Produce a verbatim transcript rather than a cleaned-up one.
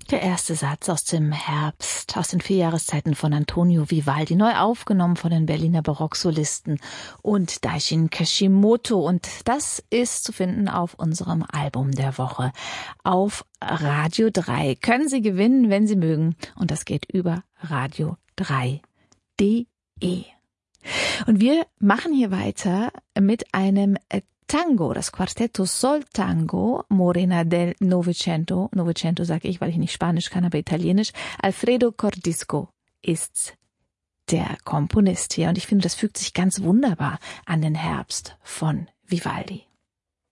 Der erste Satz aus dem Herbst, aus den vier Jahreszeiten von Antonio Vivaldi, neu aufgenommen von den Berliner Barocksolisten und Daishin Kishimoto. Und das ist zu finden auf unserem Album der Woche auf Radio drei. Können Sie gewinnen, wenn Sie mögen. Und das geht über radio drei punkt de. Und wir machen hier weiter mit einem Tango, das Quartetto Sol Tango, Morena del Novecento, Novecento sage ich, weil ich nicht Spanisch kann, aber Italienisch. Alfredo Cordisco ist der Komponist hier und ich finde, das fügt sich ganz wunderbar an den Herbst von Vivaldi.